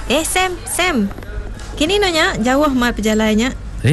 Sam. Kini nanya jauh mal perjalanannya.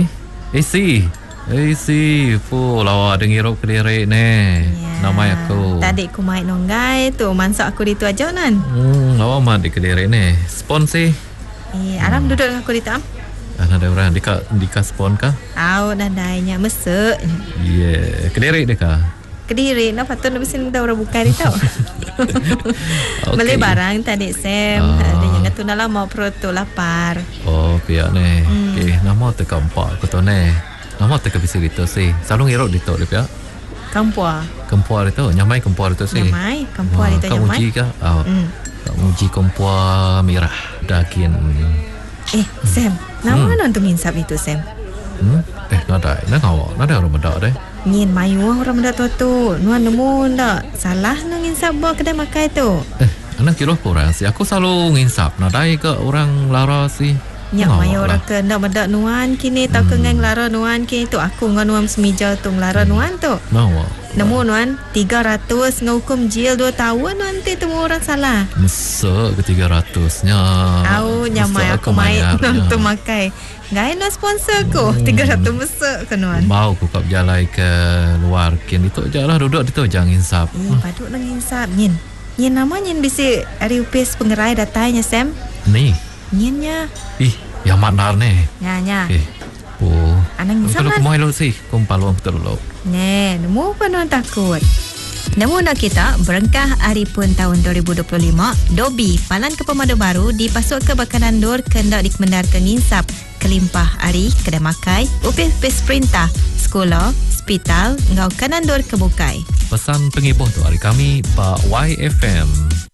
Si, lawa dengar Kediri ni. Nama aku. Tadi aku main nonggai tu, mansak aku di tu aja nan. Lawa mat di Kediri ni. Spon sih. Aram duduk dengan aku di tam. Ada orang dika spon kah? Nadainya mesek. Kediri deka. Kediri, patut nak besin dah orang buka ni tau. Beli barang tadi Sam. Ada yang tu dalam mau perut lapar. Pihak ni. Nama teka empat aku tu ni. Nama teka bisa gitu sih. Selalu ngerok dito le pihak. Kempua itu, nyamai kempua itu sih. Kempua itu nyamai. Kamu uji kah? Kamu uji kempua merah daging. Sam, nama nonton insap itu Sam. Nada orang benda deh. Ngin mayu orang benda tu. Nuan nemu ndak salah nang insap buat kedai makan tu. Anak kira kurang sih. Aku selalu nginsap. Nada ke orang lara sih. Mayu orang ke ndak benda nuan kini tau ke ngang lara nuan kini tu aku ngan nuan semija tu lara nuan tu. Nemu nuan 300 ngukum jil 2 tahun nanti temu orang salah. Mesek ke 300-nya. Nyamai aku main nonton makai. Gaya nak sponsor ko 300 mesek ke nuan. Mau aku kap jalan ke luar kin itu je lah duduk itu jangan insap. Paduk nang insap nyin namanya bisa hari upis pengerai datanya Sam. Ni. Nyinnya. Yang maknar ni. Nya. Anang insap kan. Kalau kumai lo sih, kumpaluang betul lo. Nemu penuh takut. Namun nak kita berengkah hari pun tahun 2025, Dobi Palan ke Pemadu Baru dipasuk ke bakanan dor kendak dikemendar ke nginsap kelimpah hari kedai makai, upis perintah, sekolah, hospital, ngau kanan dor kebukai. Pesan pengibuh tu hari kami Pak YFM.